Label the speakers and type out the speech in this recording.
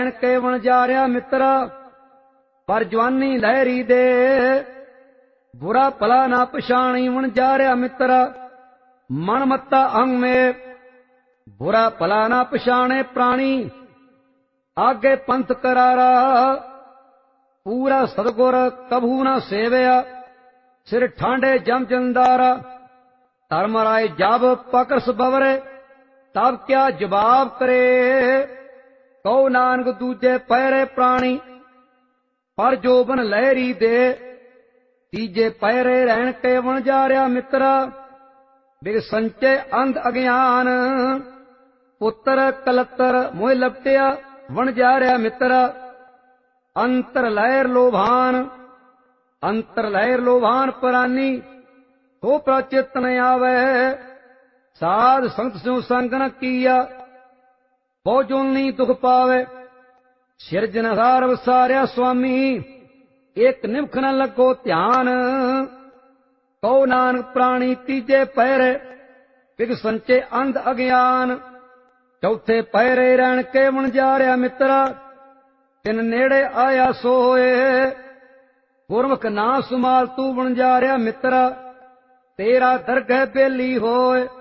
Speaker 1: ਕੇ ਵਣਜਾਰਿਆ ਮਿੱਤਰਾ, ਪਰ ਜਵਾਨੀ ਲਹਿਰੀ ਦੇ ਬੁਰਾ ਭਲਾ ਨਾ ਪਛਾਣੀ ਵਣਜਾਰਿਆ ਮਿੱਤਰਾ। ਮਨ ਮੱਤਾ ਅੰਗ ਮੇ ਬੁਰਾ ਭਲਾ ਨਾ ਪਛਾਣੇ ਪ੍ਰਾਣੀ, ਆਗੇ ਪੰਥ ਕਰਾਰਾ ਪੂਰਾ ਸਤਗੁਰ ਕਭੂ ਨਾ ਸੇਵਿਆ। ਸਿਰ ਠਾਂਡੇ ਜਮ ਜੰਦਾਰਾ, ਧਰਮ ਰਾਏ ਜਬ ਪਕਰਸ ਬਵਰੇ, ਤਬ ਕਿਆ ਜਵਾਬ ਕਰੇ। ਕਹੋ ਨਾਨਕ ਦੂਜੇ ਪਹਿਰੇ ਪ੍ਰਾਣੀ, ਪਰ ਜੋਬਨ ਲਹਿਰੀ ਦੇ ਤੀਜੇ ਪਹਿਰੇ ਰਹਿਣ ਕੇ ਵਣਜਾਰਿਆ ਮਿੱਤਰਾ। ਬਿਗ ਸੰਚੇ ਅੰਧ ਅਗਿਆਨ, ਪੁੱਤਰ ਕਲੱਤਰ ਮੋਹ ਲਪਟਿਆ ਵਣਜਾਰਿਆ ਮਿੱਤਰਾ। ਅੰਤਰ ਲਹਿਰ ਲੋਭਾਨ, ਅੰਤਰ ਲਹਿਰ ਲੋਭਾਨ ਪ੍ਰਾਨੀ, ਹੋ ਪ੍ਰਚਿਤ ਨ ਆਵੈ। ਸਾਧ ਸੰਗਤ ਸਿਉ ਸੰਗ ਨ ਕੀਆ, ਬਹੁ ਜੋਨੀ ਦੁਖ ਪਾਵੇ। ਸਿਰਜਣਹਾਰ ਵਸਾਰਿਆ ਸੁਆਮੀ, ਇੱਕ ਨਿਮਖ ਨ ਲੱਗੋ ਧਿਆਨ। ਕਹੋ ਨਾਨਕ ਪ੍ਰਾਣੀ ਤੀਜੇ ਪਹਿਰੇ, ਬਿਗ ਸੰਚੇ ਅੰਧ ਅਗਿਆਨ। ਚੌਥੇ ਪਹਿਰੇ ਰਹਿਣ ਕੇ ਵਣਜਾਰਿਆ ਮਿੱਤਰਾ, ਤਿਨ ਨੇੜੇ ਆਇਆ ਸੋਏ। ਗੁਰਮੁਖ ਨਾ ਸੁਮਾਲ ਤੂੰ ਵਣਜਾਰਿਆ ਮਿੱਤਰਾ, ਤੇਰਾ ਦਰਗਹਿ ਬੇਲੀ ਹੋਏ।